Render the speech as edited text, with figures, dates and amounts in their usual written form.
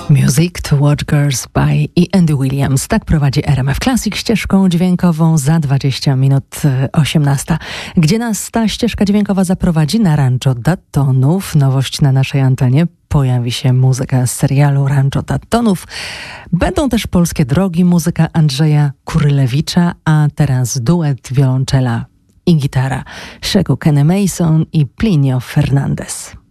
Music to Watch Girls by Andy Williams. Tak prowadzi RMF Classic ścieżką dźwiękową za 20 minut 18. Gdzie nas ta ścieżka dźwiękowa zaprowadzi? Na Rancho Daytonów. Nowość na naszej antenie. Pojawi się muzyka z serialu Rancho Daytonów. Będą też polskie drogi, muzyka Andrzeja Kurylewicza, a teraz duet wiolonczela i gitara Shegu Kenny Mason i Plinio Fernandez.